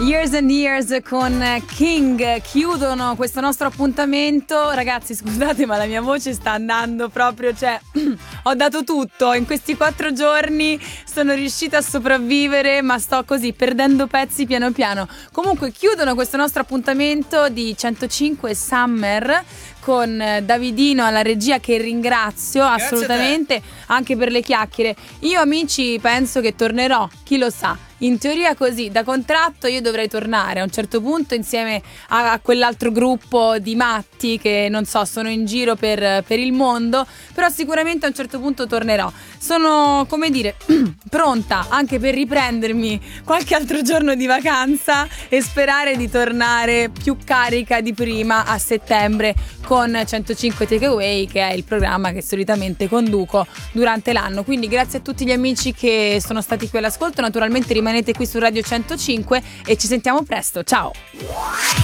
Years and Years con King chiudono questo nostro appuntamento. Ragazzi, scusate, ma la mia voce sta andando proprio, cioè ho dato tutto in questi 4 giorni, sono riuscita a sopravvivere, ma sto così perdendo pezzi piano piano. Comunque chiudono questo nostro appuntamento di 105 Summer con Davidino alla regia, che ringrazio assolutamente anche per le chiacchiere. Io, amici, penso che tornerò, chi lo sa. In teoria così, da contratto io dovrei tornare a un certo punto insieme a quell'altro gruppo di matti che non so, sono in giro per il mondo, però sicuramente a un certo punto tornerò. Sono, come dire, pronta anche per riprendermi qualche altro giorno di vacanza e sperare di tornare più carica di prima a settembre con 105 Takeaway, che è il programma che solitamente conduco durante l'anno. Quindi grazie a tutti gli amici che sono stati qui all'ascolto, naturalmente rimanete qui su Radio 105 e ci sentiamo presto, ciao!